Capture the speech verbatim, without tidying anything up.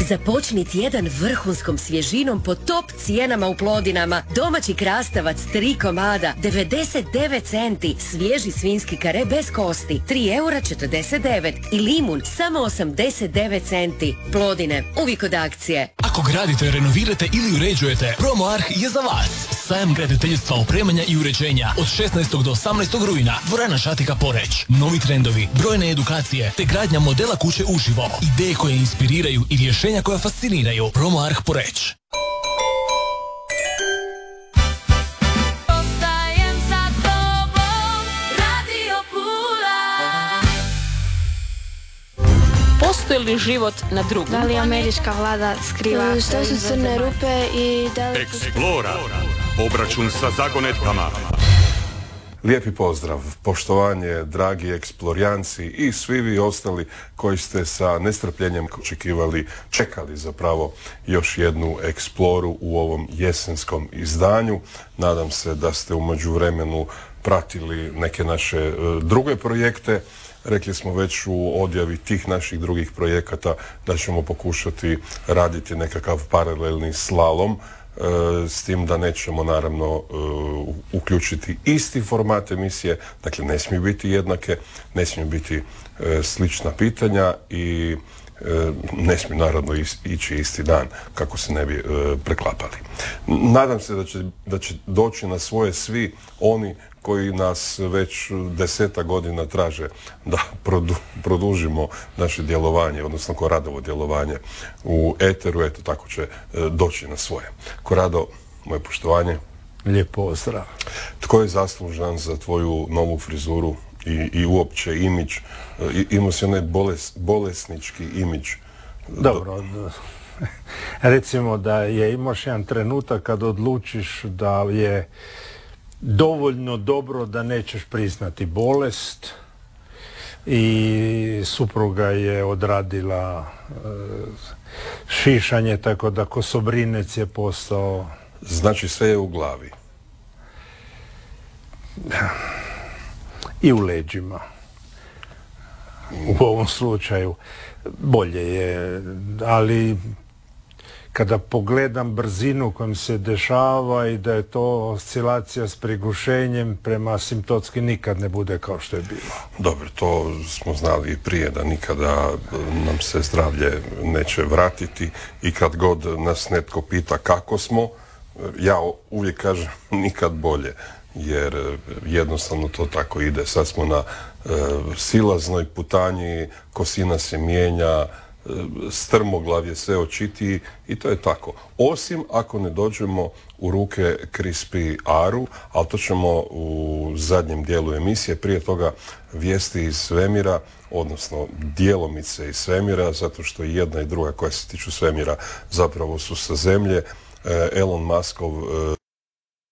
Započni tjedan vrhunskom svježinom po top cijenama u Plodinama. Domaći krastavac tri komada, devedeset devet centi. Svježi svinjski kare bez kosti, tri eura četrdeset devet. I limun, samo osamdeset devet centi. Plodine, uvijek od akcije. Ako gradite, renovirate ili uređujete, PromoArch je za vas. Sajam graditeljstva, opremanja i uređenja od šesnaestog do osamnaestog rujna. Dvorana Šatika Poreć. Novi trendovi, brojne edukacije te gradnja modela kuće uživo. Ideje koje inspiriraju i rješenja koja fasciniraju. PromoArch Poreć. Postoji li život na drugom? Da li američka vlada skriva? Što su crne rupe i da li... Eksplora. Obračun sa zagonetkama. Lijepi pozdrav, poštovanje, dragi eksplorijanci i svi vi ostali koji ste sa nestrpljenjem očekivali, čekali zapravo još jednu eksploru u ovom jesenskom izdanju. Nadam se da ste u međuvremenu pratili neke naše uh, druge projekte. Rekli smo već u odjavi tih naših drugih projekata da ćemo pokušati raditi nekakav paralelni slalom, s tim da nećemo naravno uključiti isti format emisije, dakle ne smiju biti jednake, ne smiju biti slična pitanja i ne smiju naravno ići isti dan kako se ne bi preklapali. Nadam se da će, da će doći na svoje svi oni koji nas već deseta godina traže da produ, produžimo naše djelovanje, odnosno Koradovo djelovanje u eteru, eto tako će doći na svoje. Korado, moje poštovanje. Lijep pozdrav. Tko je zaslužan za tvoju novu frizuru i, i uopće imidž? Imao si onaj boles, bolesnički imidž. Dobro, recimo da je imaš jedan trenutak kad odlučiš da je dovoljno dobro da nećeš priznati bolest i supruga je odradila e, šišanje, tako da kosobrinec je postao... Znači sve je u glavi. I u leđima. U ovom slučaju bolje je, ali kada pogledam brzinu kojom se dešava i da je to oscilacija s prigušenjem prema asimptotski nikad ne bude kao što je bilo. Dobro, to smo znali i prije da nikada nam se zdravlje neće vratiti i kad god nas netko pita kako smo, ja uvijek kažem nikad bolje, jer jednostavno to tako ide. Sad smo na e, silaznoj putanji, kosina se mijenja, strmoglav je sve očitiji i to je tako. Osim ako ne dođemo u ruke Crispy Aru, ali to ćemo u zadnjem dijelu emisije. Prije toga vijesti iz svemira, odnosno djelomice iz svemira, zato što i jedna i druga koja se tiču svemira zapravo su sa zemlje. Elon Muskov